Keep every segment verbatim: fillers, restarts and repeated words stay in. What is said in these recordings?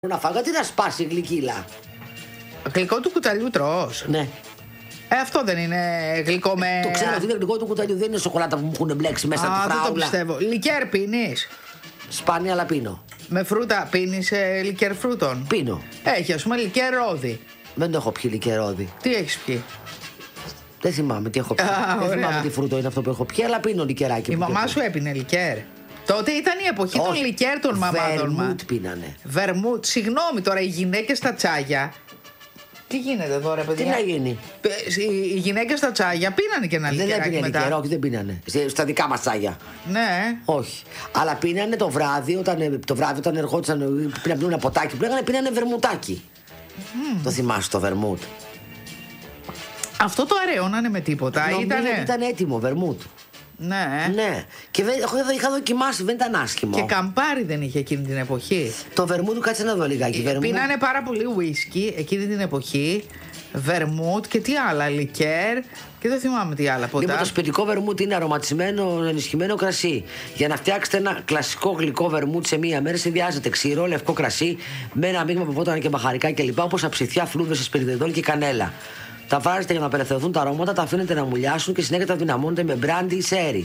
Να φάω, γιατί να σπάσει γλυκύλα. Γλυκό του κουταλιού τρως. Ναι. Ε, αυτό δεν είναι γλυκό με. Το ξέρω ότι είναι γλυκό του κουταλιού, δεν είναι σοκολάτα που μου έχουν μπλέξει μέσα από τη φράουλα. Δεν το πιστεύω. Λικέρ πίνεις. Σπάνια, αλλά πίνω. Με φρούτα πίνεις ε, λικέρ φρούτων. Πίνω. Έχει, ας πούμε, λικέρ ρόδι. Δεν το έχω πιει λικέρ ρόδι. Τι έχεις πιει? Δεν θυμάμαι τι έχω πιει. Α, δεν ωραία. θυμάμαι τι φρούτο είναι αυτό που έχω πιει, αλλά πίνω λικεράκι. Η μαμά σου έπινε λικέρ. Τότε ήταν η εποχή των λικέρ των μαμάδων μας. Βερμούτ πίνανε. Βερμούτ. Συγγνώμη τώρα, οι γυναίκες στα τσάγια. Τι γίνεται εδώ, ρε παιδιά? Τι να γίνει? Οι γυναίκες στα τσάγια πίνανε και ένα λικέράκι. Δεν έπινε μετά. λικέρ, όχι, δεν πίνανε. Στα δικά μας τσάγια. Ναι. Όχι. Αλλά πίνανε το βράδυ, όταν, το βράδυ, όταν ερχόντουσαν πριν να πίνουν ένα ποτάκι, πίνανε, πίνανε βερμουτάκι. Mm. Το θυμάσαι το βερμούτ? Αυτό το αραιώνανε με τίποτα. Νομίζω Ήτανε... ότι ήταν έτοιμο βερμούτ. Ναι. Ναι. Και δεν, είχα δοκιμάσει, δεν ήταν άσχημο. Και καμπάρι δεν είχε εκείνη την εποχή. Το βερμούτ, κάτσε να δω λιγάκι. Ε, πίνανε πάρα πολύ ουίσκι εκείνη την εποχή. Βερμούτ και τι άλλα, λικέρ. Και δεν θυμάμαι τι άλλα ποτέ. Λοιπόν, το σπιτικό βερμούτ είναι αρωματισμένο, ενισχυμένο κρασί. Για να φτιάξετε ένα κλασικό γλυκό βερμούτ σε μία μέρα, συνδυάζεται ξηρό λευκό κρασί με ένα μείγμα από βότανα και μπαχαρικά κλπ. Όπως αψιθιά, φλούδες, εσπεριδεδόλ και κανέλα. Τα βάζετε για να απελευθερωθούν τα αρώματα, τα αφήνετε να μουλιάσουν και συνέχεια τα δυναμώνετε με μπράντι ή σέρι.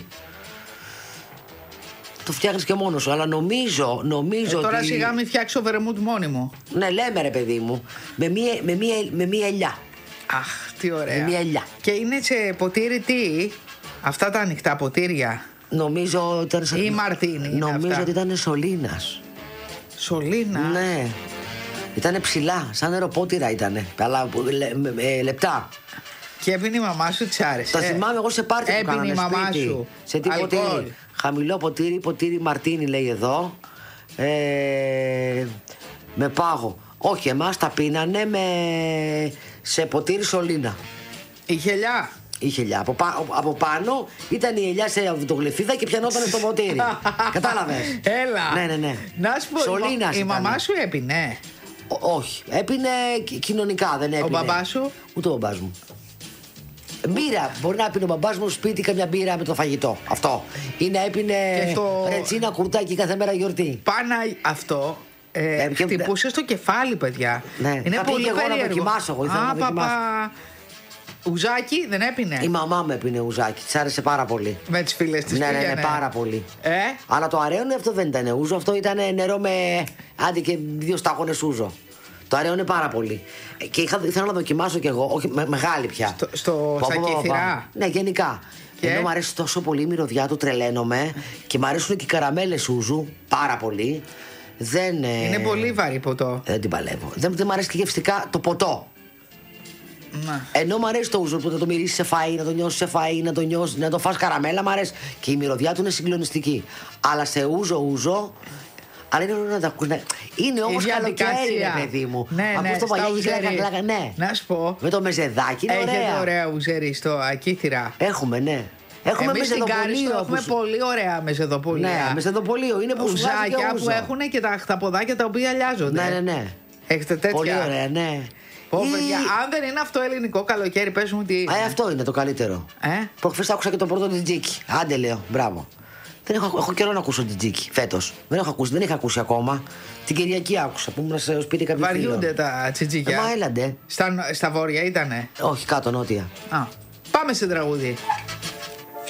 Το φτιάχνεις και μόνος σου, αλλά νομίζω, νομίζω ε, τώρα ότι... σιγά μην φτιάξω βερμούτ μόνη μου. Ναι, λέμε ρε παιδί μου, με μία, με μία, με μία ελιά. Αχ, τι ωραία. Με μία ελιά. Και είναι σε ποτήρι τι, αυτά τα ανοιχτά ποτήρια. Νομίζω ότι ήταν... Ή μαρτίνι. Νομίζω αυτά. ότι ήταν σωλήνας. Σωλήνα. Ναι. Ήτανε ψηλά, σαν νεροπότηρα ήτανε. Αλλά λε, ε, λεπτά. Και έπινε η μαμά σου, της άρεσε. Το θυμάμαι εγώ σε πάρτι που κάνανε η μαμά σπίτι. σου. Σε τι Αλκοόλ. ποτήρι? Χαμηλό ποτήρι, ποτήρι μαρτίνι λέει εδώ. Ε, με πάγο. Όχι, εμάς τα πίνανε με... σε ποτήρι σωλήνα. Είχε ελιά. Είχε ελιά. Από, πα... από πάνω ήταν η ελιά σε αυτογλυφίδα και πιανόταν στο ποτήρι. Κατάλαβες? Έλα. Ναι, ναι, ναι. Να σου πω, Σωλήνας η ήτανε. μαμά σου έπινε? Ό, όχι. Έπινε κοινωνικά, δεν έπινε. Ο μπαμπάς σου? Ούτε ο μπαμπάς μου. Μπύρα. Μπορεί να πίνει ο μπαμπάς μου σπίτι καμιά μπύρα με το φαγητό. Αυτό. Ή να έπινε το... ρετσίνα κουρτάκι κάθε μέρα γιορτή. Πάνα αυτό. Ε, Ε, και... χτυπούσε στο κεφάλι, παιδιά. Ναι. Είναι θα πολύ πήγε εγώ περίεργο. να δοκιμάσω. Εγώ ήθελα Α, να δοκιμάσω. παπα... Ουζάκι δεν έπινε? Η μαμά μου έπινε ουζάκι. Της άρεσε πάρα πολύ. Με τις φίλες της Ναι, ναι, πήγαινε. ναι, πάρα πολύ. Ε? Αλλά το αραίωνε αυτό δεν ήταν ούζο. Αυτό ήταν νερό με άντι και δύο σταγόνες ούζο. Το αραίωνε πάρα πολύ. Και είχα, ήθελα να δοκιμάσω κι εγώ, όχι με, μεγάλη πια. Στο, στο, στα κύθυρα. Ναι, γενικά. Και? Ενώ μου αρέσει τόσο πολύ η μυρωδιά του, τρελαίνομαι. Και μου αρέσουν και οι καραμέλες ούζου πάρα πολύ. Δεν, Είναι ε, πολύ βαρύ ποτό. Δεν την παλεύω. Δεν, δεν μου αρέσει και γευστικά το ποτό. Να. Ενώ μου αρέσει το ούζο που να το μυρίσει σε φαΐ, να το νιώσει σε φαΐ, να το, νιώσει, να το φας καραμέλα, μου αρέσει. Και η μυρωδιά του είναι συγκλονιστική. Αλλά σε ούζο ούζο. Αλλά είναι ωραίο να τα ακούς. Ναι. Είναι όμως καλοκαίρι, ρε παιδί μου. Ναι, ναι, ακούς το στα βαγιάκι ουζέρι. κλάκα, κλάκα, ναι. Να σου πω. Με το μεζεδάκι είναι Έχετε ωραία. ωραία ουζέρι στο Ακήθυρα. Έχουμε, ναι. Έχουμε Εμείς στην Κάριστο μεζεδοπολείο. έχουμε που... πολύ ωραία μεζεδοπολία. Ναι, μεζεδοπολείο. Είναι που σου βάζει και ουζάκια ούζο. που έχουν και τα χταποδάκια τα οποία αλλάζονται. Ναι, ναι, ναι. Έχετε τέτοια? Πολύ ωραία, ναι. Πω, Ή- παιδιά, αν δεν είναι αυτό ελληνικό καλοκαίρι, πες μου τι είναι. Α, αυτό είναι το καλύτερο. Ε? Προχθές άκουσα και το πρώτο τζιτζίκι. Άντε λέω, μπράβο. Δεν έχω, έχω καιρό να ακούσω τζιτζίκι φέτος. Δεν έχω ακούσει, δεν είχα ακούσει ακόμα. Την Κυριακή άκουσα που ήμουν στο σπίτι κάποιου φίλου. Βαριούνται τα τσιτζίκια. Ε, μα έλαντε. Στα, στα βόρεια ήτανε. Όχι, κάτω νότια. Α, πάμε σε τραγούδι.